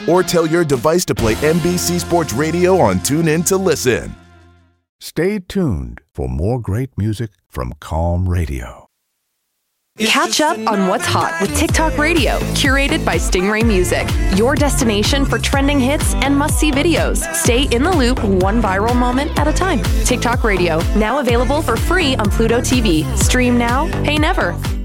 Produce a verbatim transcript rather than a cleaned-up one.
or tell your device to play N B C Sports Radio on TuneIn to listen. Stay tuned for more great music from Calm Radio. Catch up on what's hot with TikTok Radio, curated by Stingray Music, your destination for trending hits and must-see videos. Stay in the loop, one viral moment at a time. TikTok Radio, now available for free on Pluto T V. Stream now, pay never.